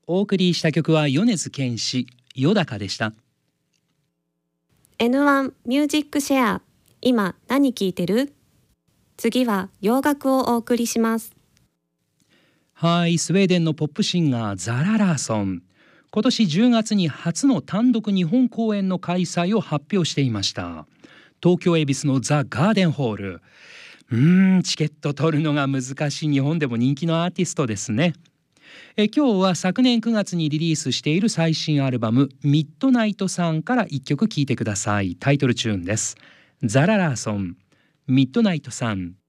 お送りした曲は米津玄師よだかでした。 N1 ミュージックシェア、今何聴いてる？次は洋楽をお送りします。 はい、スウェーデンのポップシンガーザラ・ラーソン、今年10月に初の単独日本公演の開催を発表していました。東京恵比寿のザ・ガーデンホール。チケット取るのが難しい日本でも人気のアーティストですね。今日は昨年9月にリリースしている最新アルバムミッドナイトさんから1曲聴いてください。タイトルチューンです。ザラ・ラーソン、ミッドナイトさん。